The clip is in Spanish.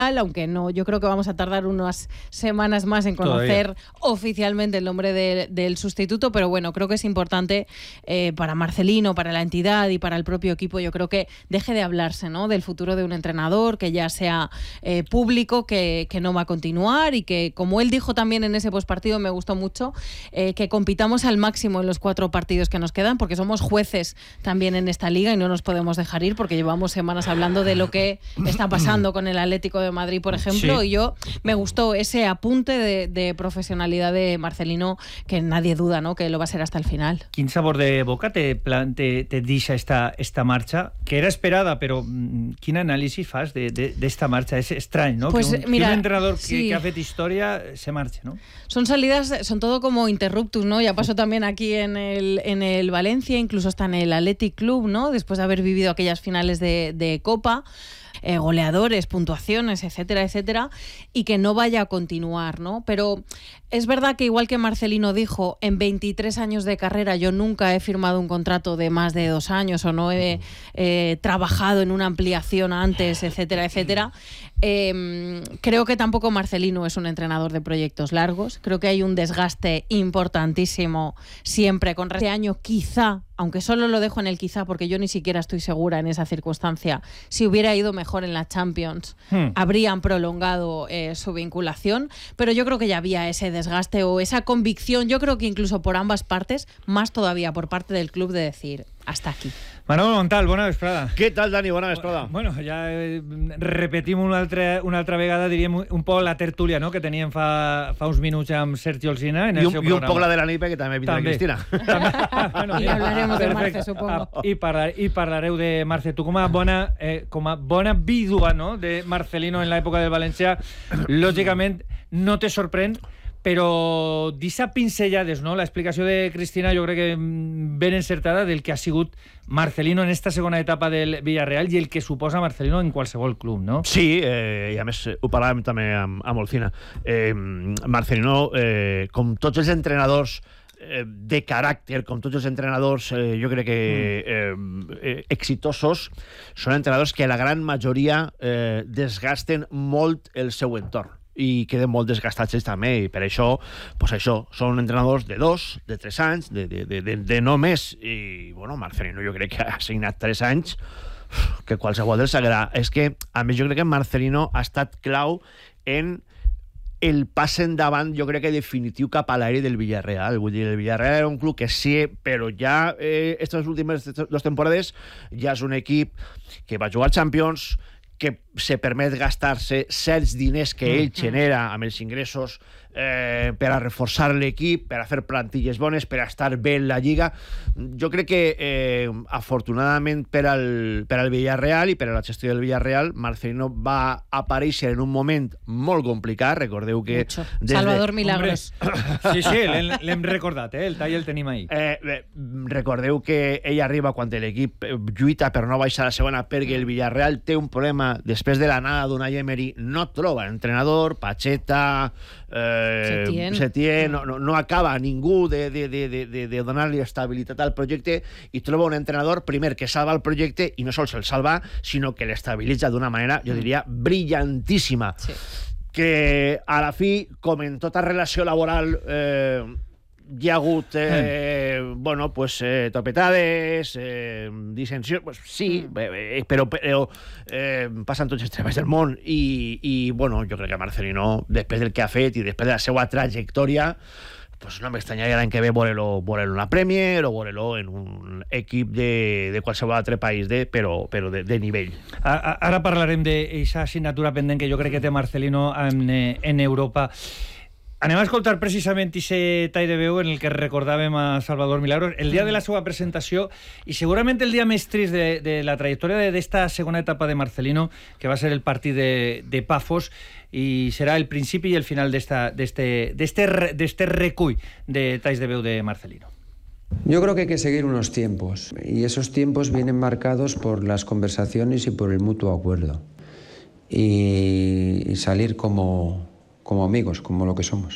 aunque no, yo creo que vamos a tardar unas semanas más en conocer oficialmente el nombre del sustituto, pero bueno, creo que es importante para Marcelino, para la entidad y para el propio equipo. Yo creo que deje de hablarse, ¿no?, del futuro de un entrenador, que ya sea público, que no va a continuar, y que, como él dijo también en ese postpartido, me gustó mucho, que compitamos al máximo en los 4 partidos que nos quedan, porque somos jueces también en esta liga y no nos podemos dejar ir, porque llevamos semanas hablando de lo que está pasando con el Atlético de Madrid, por ejemplo, sí. Y yo me gustó ese apunte de profesionalidad de Marcelino, que nadie duda, ¿no?, que lo va a ser hasta el final. ¿Quin sabor de boca te deixa esta marcha? Que era esperada, pero ¿quin análisis fas d'esta marcha? És estrany, ¿no? Pues, que un entrenador que ha fet historia se marche, ¿no? Son salidas, son todo como interruptus, ¿no? Ya pasó también aquí en el Valencia, incluso hasta en el Athletic Club, ¿no?, después de haber vivido aquellas finales de Copa. Goleadores, puntuaciones, etcétera, etcétera, y que no vaya a continuar, ¿no? Pero es verdad que, igual que Marcelino dijo, en 23 años de carrera yo nunca he firmado un contrato de más de 2 años, o no he trabajado en una ampliación antes, etcétera, etcétera. Creo que tampoco Marcelino es un entrenador de proyectos largos. Creo que hay un desgaste importantísimo siempre con este año, quizá, aunque solo lo dejo en el quizá, porque yo ni siquiera estoy segura en esa circunstancia, si hubiera ido mejor en la Champions, habrían prolongado su vinculación, pero yo creo que ya había ese desgaste o esa convicción, yo creo que incluso por ambas partes, más todavía por parte del club, de decir, hasta aquí. Manolo Montal, bona vesprada. Què tal, Dani? Bona vesprada. Bueno, ja repetim una altra vegada, diríem, un poc la tertúlia, no?, que teníem fa uns minuts amb Sergio Alsina en el seu programa. I un poc la de la Nipe, que també vindrà Cristina. Bueno, i hablaremos de Marce, supongo. I parlareu de Marce. Tu, com a bona vídua, no?, de Marcelino en l'època del València, lògicament no te sorprèn, però d'issa pinzellades, no?, l'explicació de Cristina jo crec que ben encertada del que ha sigut Marcelino en esta segona etapa del Villarreal i el que suposa Marcelino en qualsevol club, no? Sí, i a més ho parlàvem també amb Olcina. Marcelino, com tots els entrenadors de caràcter, com tots els entrenadors jo crec que exitosos, són entrenadors que la gran majoria desgasten molt el seu entorn i queden molt desgastats ells també, i per això, pues això, són entrenadors de 2, de 3 anys, de no més, i bueno, Marcelino jo crec que ha signat 3 anys que qualsevol dels agrada. És que, a més, jo crec que Marcelino ha estat clau en el pas endavant, jo crec que definitiu cap a l'aire del Villarreal. Vull dir, el Villarreal era un club que sí, però ja aquestes últimes 2 temporades ja és un equip que va jugar Champions, que se permet gastar-se certs diners que ell genera amb els ingressos per a reforçar l'equip, per a fer plantilles bones, per a estar bé en la Lliga. Jo crec que, afortunadament per al Villarreal i per a la gestió del Villarreal, Marcelino va aparèixer en un moment molt complicat. Recordeu que... Salvador Milagros. Sí, l'hem recordat, el tall el tenim ahí. Recordeu que ell arriba quan l'equip lluita per no baixar a la segona, perquè el Villarreal té un problema després de l'anada d'Unai Emery, no troba entrenador, Pacheta, Setién, no acaba ningú de donar-li estabilitat al projecte, i troba un entrenador, primer, que salva el projecte, i no sols el salva, sinó que l'estabilitza d'una manera, jo diria, brillantíssima. Sí. Que a la fi, com en tota relació laboral, hi ha hagut topetades, dissensions, sí, però passen tots els treballs del món, i bueno, jo crec que Marcelino, després del que ha fet i després de la seva trajectòria, pues no m'estranyaria l'any que ve veure-lo en una Premier o veure-lo en un equip de qualsevol altre país, però de nivell. Ara parlarem d'aquesta assignatura pendent que jo crec que té Marcelino en Europa. Anem a escoltar precisament aquest tall de veu en el que recordàvem a Salvador Milagros el dia de la seva presentació i segurament el dia més trist de la trajectòria d'esta segona etapa de Marcelino, que va ser el partit de Pafos, i serà el principi i el final d'este recull de talls de veu de Marcelino. Yo creo que hay que seguir unos tiempos, y esos tiempos vienen marcados por las conversaciones y por el mutuo acuerdo, y salir como amigos, como lo que somos.